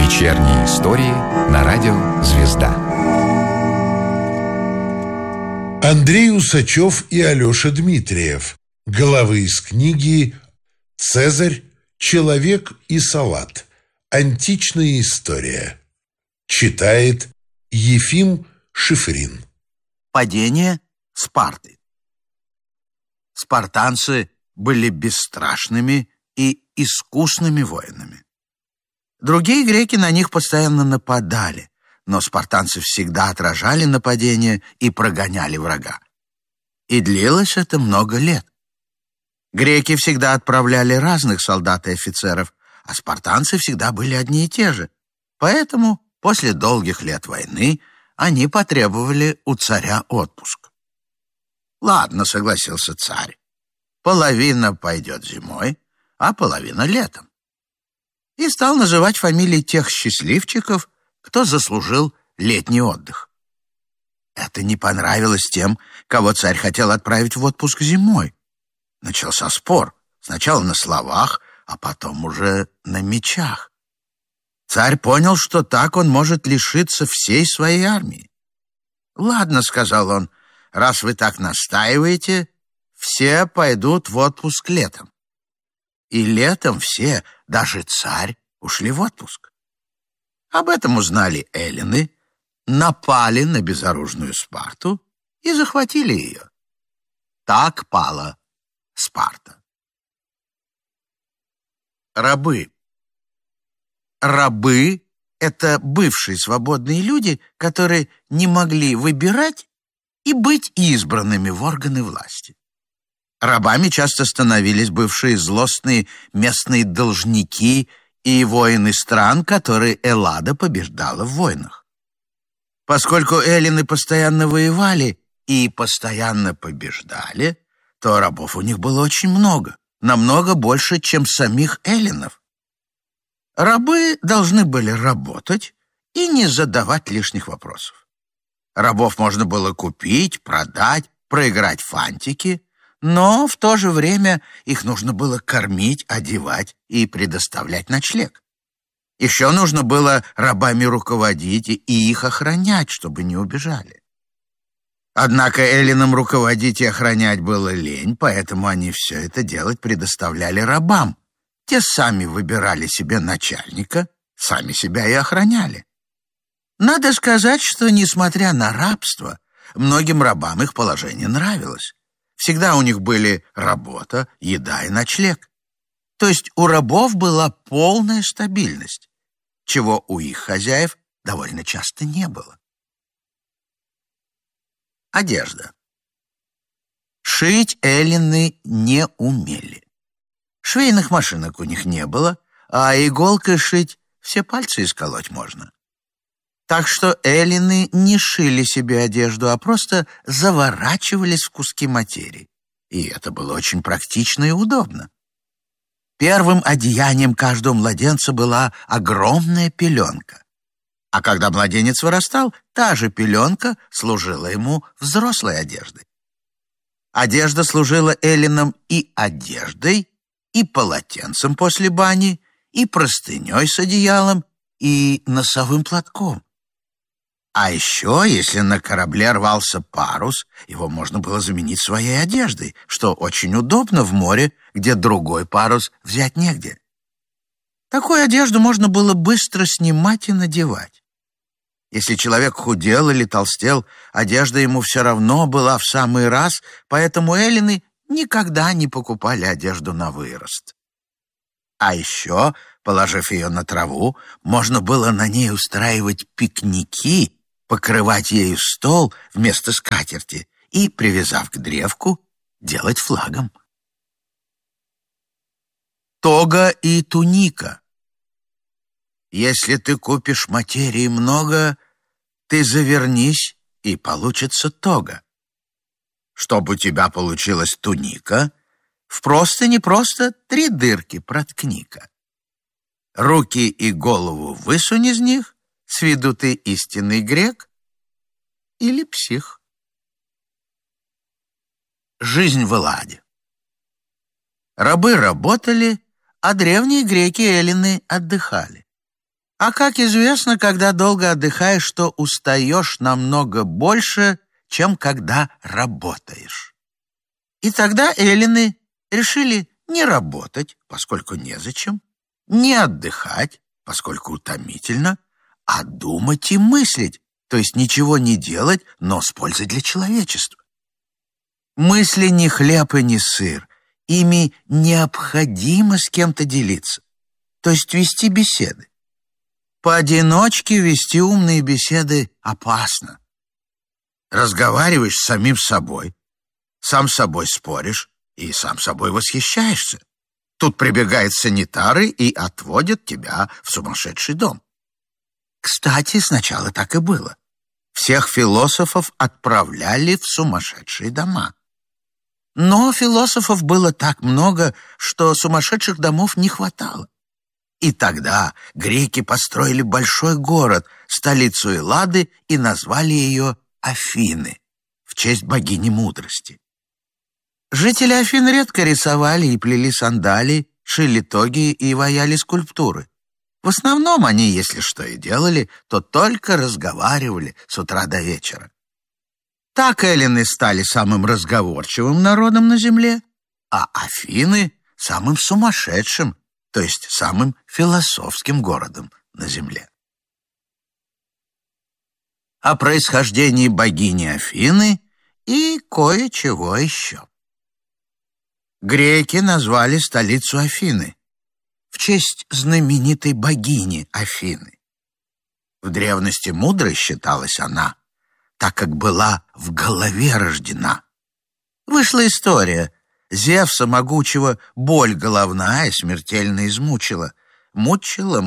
Вечерние истории на радио «Звезда». Андрей Усачев и Алеша Дмитриев. Главы из книги «Цезарь, человек и салат. Античная история». Читает Ефим Шифрин. Падение Спарты. Спартанцы были бесстрашными и искусными воинами. Другие греки на них постоянно нападали, но спартанцы всегда отражали нападения и прогоняли врага. И длилось это много лет. Греки всегда отправляли разных солдат и офицеров, а спартанцы всегда были одни и те же. Поэтому после долгих лет войны они потребовали у царя отпуск. «Ладно», — согласился царь, — «половина пойдет зимой, а половина летом». И стал называть фамилии тех счастливчиков, кто заслужил летний отдых. Это не понравилось тем, кого царь хотел отправить в отпуск зимой. Начался спор, сначала на словах, а потом уже на мечах. Царь понял, что так он может лишиться всей своей армии. «Ладно», — сказал он, — «раз вы так настаиваете, все пойдут в отпуск летом». И летом все, даже царь, ушли в отпуск. Об этом узнали эллины, напали на безоружную Спарту и захватили ее. Так пала Спарта. Рабы. Рабы — это бывшие свободные люди, которые не могли выбирать и быть избранными в органы власти. Рабами часто становились бывшие злостные местные должники и воины стран, которые Эллада побеждала в войнах. Поскольку эллины постоянно воевали и постоянно побеждали, то рабов у них было очень много, намного больше, чем самих эллинов. Рабы должны были работать и не задавать лишних вопросов. Рабов можно было купить, продать, проиграть фантики, но в то же время их нужно было кормить, одевать и предоставлять ночлег. Еще нужно было рабами руководить и их охранять, чтобы не убежали. Однако эллинам руководить и охранять было лень, поэтому они все это делать предоставляли рабам. Те сами выбирали себе начальника, сами себя и охраняли. Надо сказать, что, несмотря на рабство, многим рабам их положение нравилось. Всегда у них были работа, еда и ночлег. То есть у рабов была полная стабильность, чего у их хозяев довольно часто не было. Одежда. Шить эллины не умели. Швейных машинок у них не было, а иголкой шить все пальцы исколоть можно. Так что эллины не шили себе одежду, а просто заворачивались в куски материи. И это было очень практично и удобно. Первым одеянием каждого младенца была огромная пеленка. А когда младенец вырастал, та же пеленка служила ему взрослой одеждой. Одежда служила эллинам и одеждой, и полотенцем после бани, и простыней с одеялом, и носовым платком. А еще, если на корабле рвался парус, его можно было заменить своей одеждой, что очень удобно в море, где другой парус взять негде. Такую одежду можно было быстро снимать и надевать. Если человек худел или толстел, одежда ему все равно была в самый раз, поэтому эллины никогда не покупали одежду на вырост. А еще, положив ее на траву, можно было на ней устраивать пикники, покрывать ею стол вместо скатерти и, привязав к древку, делать флагом. Тога и туника. Если ты купишь материи много, ты завернись, и получится тога. Чтобы у тебя получилась туника, в просто-непросто 3 дырки проткни-ка. Руки и голову высунь из них, с виду ты истинный грек или псих. Жизнь в Элладе. Рабы работали, а древние греки эллины отдыхали. А как известно, когда долго отдыхаешь, то устаешь намного больше, чем когда работаешь. И тогда эллины решили не работать, поскольку незачем, не отдыхать, поскольку утомительно, а думать и мыслить, то есть ничего не делать, но с пользой для человечества. Мысли не хлеб и не сыр, ими необходимо с кем-то делиться, то есть вести беседы. Поодиночке вести умные беседы опасно. Разговариваешь с самим собой, сам с собой споришь и сам собой восхищаешься. Тут прибегают санитары и отводят тебя в сумасшедший дом. Кстати, сначала так и было. Всех философов отправляли в сумасшедшие дома. Но философов было так много, что сумасшедших домов не хватало. И тогда греки построили большой город, столицу Эллады, и назвали ее Афины, в честь богини мудрости. Жители Афин редко рисовали и плели сандалии, шили тоги и ваяли скульптуры. В основном они, если что и делали, то только разговаривали с утра до вечера. Так эллины стали самым разговорчивым народом на земле, а Афины — самым сумасшедшим, то есть самым философским городом на земле. О происхождении богини Афины и кое-чего еще. Греки назвали столицу Афины в честь знаменитой богини Афины. В древности мудрой считалась она, так как была в голове рождена. Вышла история. Зевса могучего боль головная смертельно измучила. Мучила.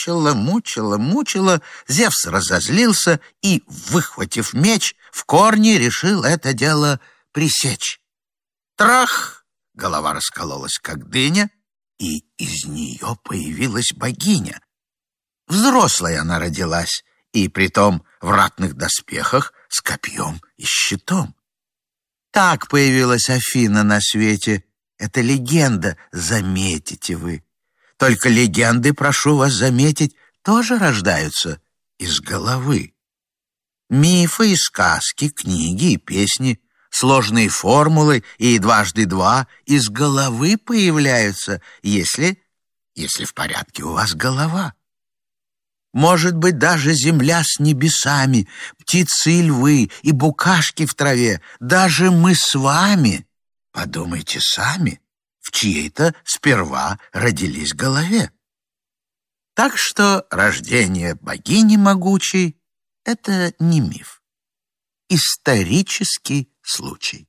Зевс разозлился и, выхватив меч, в корне решил это дело пресечь. Трах! Голова раскололась, как дыня, и из нее появилась богиня. Взрослая она родилась, и притом в ратных доспехах с копьем и щитом. Так появилась Афина на свете. Это легенда, заметите вы. Только легенды, прошу вас заметить, тоже рождаются из головы. Мифы и сказки, книги и песни, сложные формулы и дважды два из головы появляются, если в порядке у вас голова. Может быть, даже земля с небесами, птицы и львы, и букашки в траве, даже мы с вами, подумайте сами, в чьей-то сперва родились голове. Так что рождение богини могучей — это не миф. Исторический случай.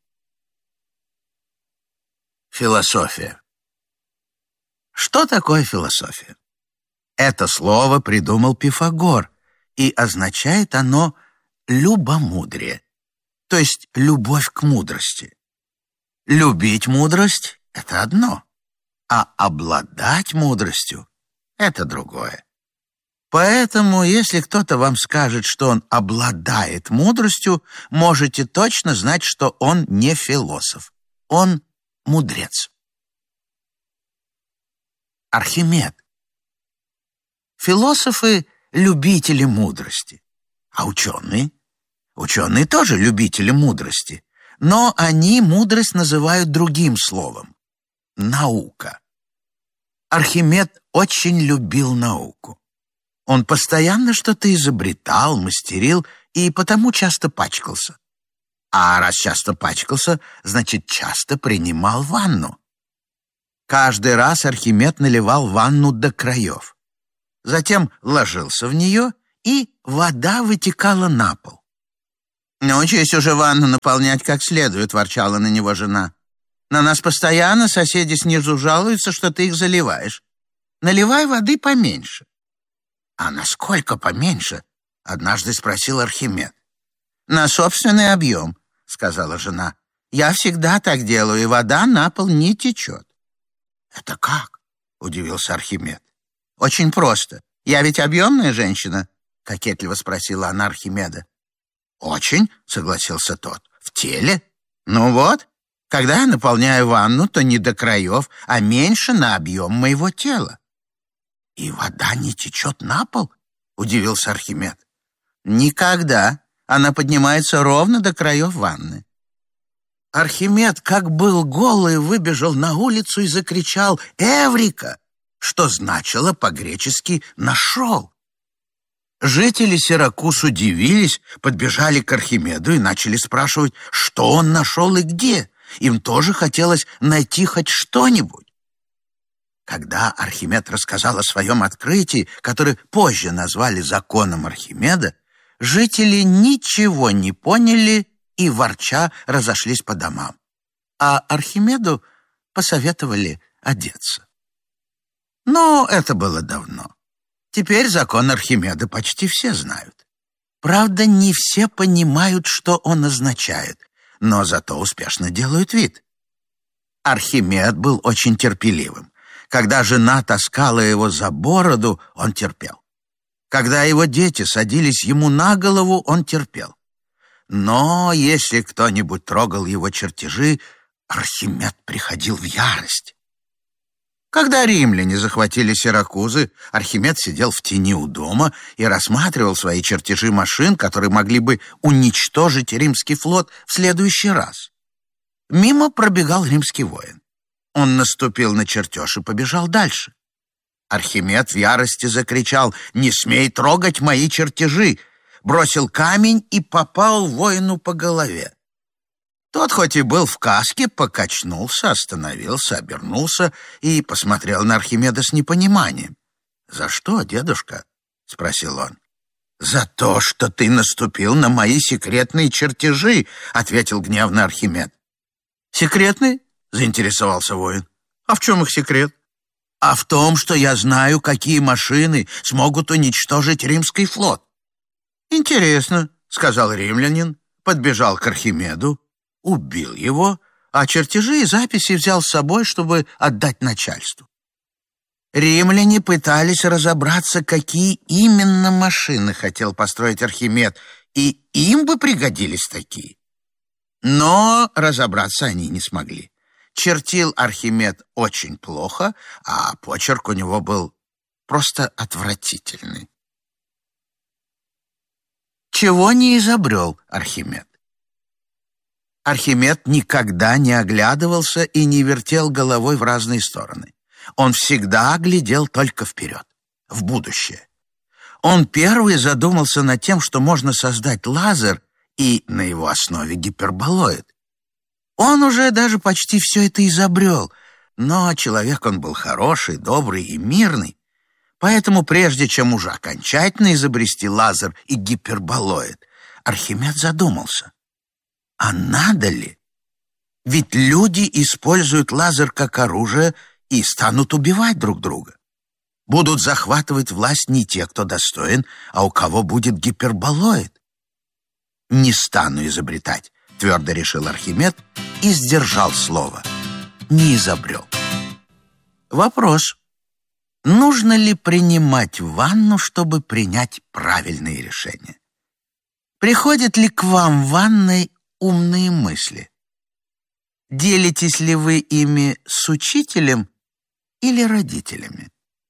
Философия. Что такое философия? Это слово придумал Пифагор, и означает оно «любомудрие», то есть любовь к мудрости. Любить мудрость — это одно, а обладать мудростью — это другое. Поэтому, если кто-то вам скажет, что он обладает мудростью, можете точно знать, что он не философ, он мудрец. Архимед. Философы — любители мудрости, а ученые? Ученые тоже любители мудрости, но они мудрость называют другим словом — наука. Архимед очень любил науку. Он постоянно что-то изобретал, мастерил и потому часто пачкался. А раз часто пачкался, значит, часто принимал ванну. Каждый раз Архимед наливал ванну до краев. Затем ложился в нее, и вода вытекала на пол. «Научись уже ванну наполнять как следует», — ворчала на него жена. «На нас постоянно соседи снизу жалуются, что ты их заливаешь. Наливай воды поменьше». «А насколько поменьше?» — однажды спросил Архимед. «На собственный объем», — сказала жена. «Я всегда так делаю, и вода на пол не течет». «Это как?» — удивился Архимед. «Очень просто. Я ведь объемная женщина?» — кокетливо спросила она Архимеда. «Очень», — согласился тот. «В теле? Ну вот, когда я наполняю ванну, то не до краев, а меньше на объем моего тела». «И вода не течет на пол?» удивился Архимед. Никогда. Она поднимается ровно до краев ванны. Архимед, как был голый, выбежал на улицу и закричал «Эврика!», что значило по-гречески «нашел». Жители Сиракуз удивились, подбежали к Архимеду и начали спрашивать, что он нашел и где. Им тоже хотелось найти хоть что-нибудь. Когда Архимед рассказал о своем открытии, которое позже назвали законом Архимеда, жители ничего не поняли и, ворча, разошлись по домам. А Архимеду посоветовали одеться. Но это было давно. Теперь закон Архимеда почти все знают. Правда, не все понимают, что он означает, но зато успешно делают вид. Архимед был очень терпеливым. Когда жена таскала его за бороду, он терпел. Когда его дети садились ему на голову, он терпел. Но если кто-нибудь трогал его чертежи, Архимед приходил в ярость. Когда римляне захватили Сиракузы, Архимед сидел в тени у дома и рассматривал свои чертежи машин, которые могли бы уничтожить римский флот в следующий раз. Мимо пробегал римский воин. Он наступил на чертеж и побежал дальше. Архимед в ярости закричал «Не смей трогать мои чертежи!», бросил камень и попал воину по голове. Тот, хоть и был в каске, покачнулся, остановился, обернулся и посмотрел на Архимеда с непониманием. «За что, дедушка?» — спросил он. «За то, что ты наступил на мои секретные чертежи», — ответил гневно Архимед. «Секретные?» — заинтересовался воин. «А в чем их секрет?» «А в том, что я знаю, какие машины смогут уничтожить римский флот». «Интересно», — сказал римлянин, подбежал к Архимеду, убил его, а чертежи и записи взял с собой, чтобы отдать начальству. Римляне пытались разобраться, какие именно машины хотел построить Архимед, и им бы пригодились такие. Но разобраться они не смогли. Чертил Архимед очень плохо, а почерк у него был просто отвратительный. Чего не изобрел Архимед? Архимед никогда не оглядывался и не вертел головой в разные стороны. Он всегда глядел только вперед, в будущее. Он первый задумался над тем, что можно создать лазер и на его основе гиперболоид. Он уже даже почти все это изобрел, но человек он был хороший, добрый и мирный, поэтому прежде чем уже окончательно изобрести лазер и гиперболоид, Архимед задумался, а надо ли? Ведь люди используют лазер как оружие и станут убивать друг друга. Будут захватывать власть не те, кто достоин, а у кого будет гиперболоид. «Не стану изобретать», — твердо решил Архимед и сдержал слово. Не изобрел. Вопрос. Нужно ли принимать ванну, чтобы принять правильные решения? Приходят ли к вам в ванной умные мысли? Делитесь ли вы ими с учителем или родителями?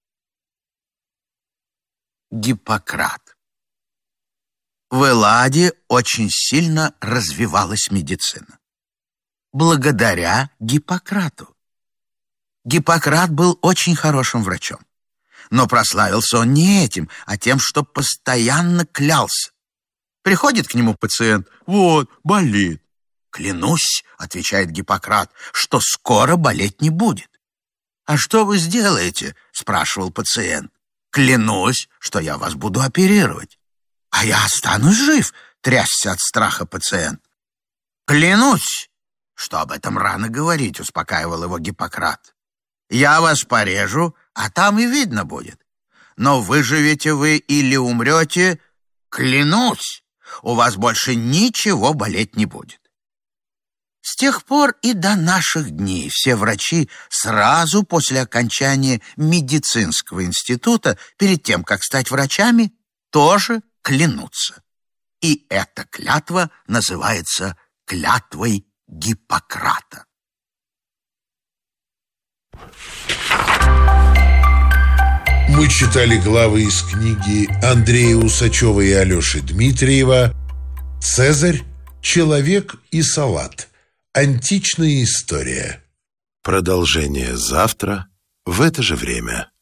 Гиппократ. В Элладе очень сильно развивалась медицина. Благодаря Гиппократу. Гиппократ был очень хорошим врачом. Но прославился он не этим, а тем, что постоянно клялся. Приходит к нему пациент: «Вот, болит». «Клянусь», — отвечает Гиппократ, — «что скоро болеть не будет». «А что вы сделаете?» — спрашивал пациент. «Клянусь, что я вас буду оперировать». «А я останусь жив», — трясся от страха пациент. «Клянусь, что об этом рано говорить», — успокаивал его Гиппократ. «Я вас порежу, а там и видно будет. Но выживете вы или умрете, клянусь, у вас больше ничего болеть не будет». С тех пор и до наших дней все врачи сразу после окончания медицинского института, перед тем, как стать врачами, тоже клянутся. И эта клятва называется клятвой Гиппократа. Мы читали главы из книги Андрея Усачева и Алеши Дмитриева «Цезарь, человек и салат. Античная история». Продолжение завтра в это же время.